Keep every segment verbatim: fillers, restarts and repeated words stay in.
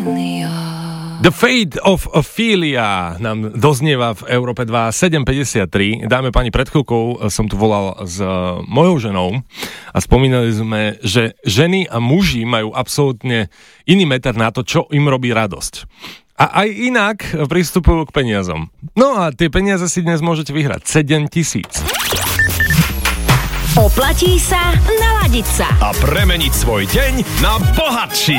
The Fate of Ophelia nám doznieva v Európe dva sedem päťdesiattri. Dáme pani, pred chvíľkou som tu volal s mojou ženou a spomínali sme, že ženy a muži majú absolútne iný meter na to, čo im robí radosť. A aj inak pristupujú k peniazom. No a tie peniaze si dnes môžete vyhrať. sedem tisíc. Oplatí sa naladiť sa a premeniť svoj deň na bohatší.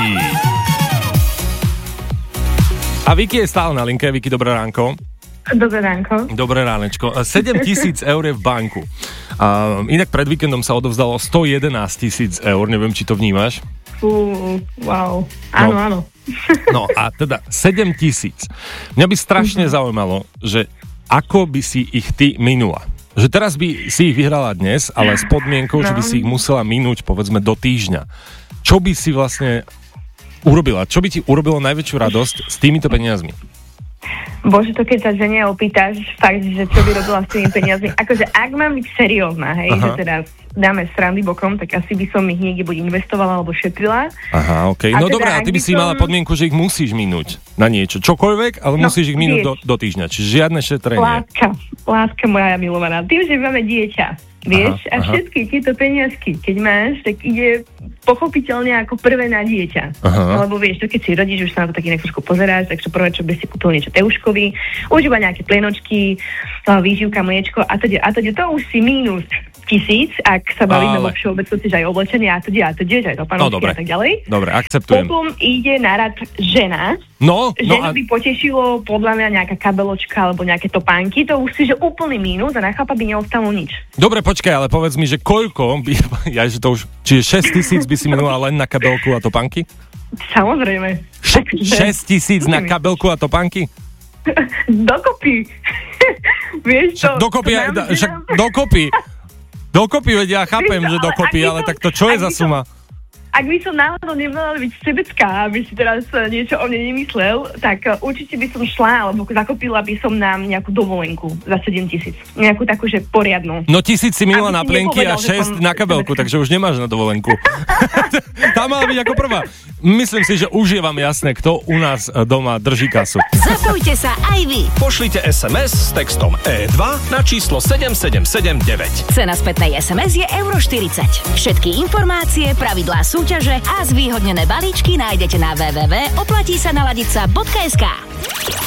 A Vicky je stále na linke. Vicky, dobré ránko. Dobré ránko. Dobré ránečko. sedem tisíc eur je v banku. A inak pred víkendom sa odovzdalo sto jedenásť tisíc eur. Neviem, či to vnímaš. Fú, wow. Áno, no, áno. No a teda sedem tisíc. Mňa by strašne zaujímalo, že ako by si ich ty minula. Že teraz by si ich vyhrala dnes, ale s podmienkou, no. že by si ich musela minúť, povedzme, do týždňa. Čo by si vlastne urobila? Čo by ti urobilo najväčšiu radosť s týmito peniazmi? Bože, to keď sa žene opýtaš, fakt, že čo by robila s tými peniazmi. Akože, ak mám byť seriózna, hej, Aha. že teraz dáme srandy bokom, tak asi by som ich niekde buď investovala, alebo šetrila. Aha, okej. Okay. No teda, dobré, a ty by si som... mala podmienku, že ich musíš minúť na niečo. Čokoľvek, ale no, musíš ich minúť do, do týždňa. Čiže žiadne šetrenie. Láska, láska moja milovaná. Tým, že máme dieťa, vieš, aha, a aha. všetky tieto peniazky, keď máš, tak ide pochopiteľne ako prvé na dieťa. Aha. Lebo vieš, to keď si rodíš, už sa na to taký trošku pozeráš, takže prvé, čo by si kúpil niečo Teuškovi, už iba nejaké plenočky, výživka, mliečko a teda, a teda to už si mínus tisíc, ak sa bavíme vo všeobecnosti, že aj oblečenie a teda, a teda, že aj to panovky no, a tak ďalej. Dobre, akceptujem. Potom ide na rad žena. No, no žena a... by potešilo podľa mňa nejaká kabeločka alebo nejaké topánky, to už si, že úplný mínus a na chlapa by neostalo nič. Dobre, počkaj, ale povedz mi, že koľko by, ja, že to už, čiže šesť tisíc by si minula len na kabelku a topánky? Samozrejme. šesť tisíc na kabelku a topánky? Dokopy. Vieš to? Dokopy, to da, však dokopy. Dokopy, vedia, ja chápem, to, že dokopy, ale, ale som, tak to čo je za suma? Ak by som náhodou nemala byť sebecká, aby si teraz niečo o mne nemyslel, tak určite by som šla, alebo zakopila by som nám nejakú dovolenku za sedem tisíc. Nejakú takú, že poriadnu. No tisíc si minula na plenky a šesť na kabelku, takže už nemáš na dovolenku. Tá mala byť ako prvá. Myslím si, že už je vám jasné, kto u nás doma drží kasu. Zapojte sa aj vy. Pošlite es em es s textom é dva na číslo sedem sedem sedem deväť. Cena spätnej es em es je euro štyridsať. Všetky informácie, pravidlá súťaže a zvýhodnené balíčky nájdete na w w w bodka oplatí sa naladiť sa bodka es ká.